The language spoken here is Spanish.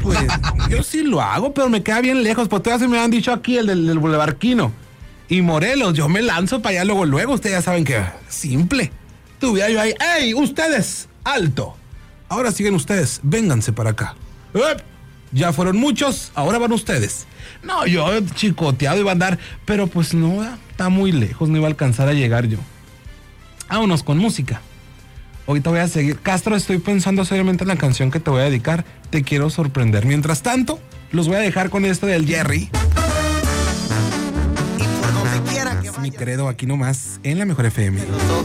pues yo sí lo hago, pero me queda bien lejos. Pues todavía se me han dicho aquí el del Boulevard Quino y Morelos. Yo me lanzo para allá luego. Ustedes ya saben que simple. Tuviera yo ahí. ¡Ey, ustedes! ¡Alto! Ahora siguen ustedes. Vénganse para acá. ¡Ep! Ya fueron muchos, ahora van ustedes. No, yo chicoteado iba a andar, pero pues no, está muy lejos, no iba a alcanzar a llegar yo. Vámonos con música. Ahorita voy a seguir. Castro, estoy pensando seriamente en la canción que te voy a dedicar. Te quiero sorprender. Mientras tanto, los voy a dejar con esto del Jerry. Y por donde quiera que Mi credo aquí nomás, en la Mejor FM.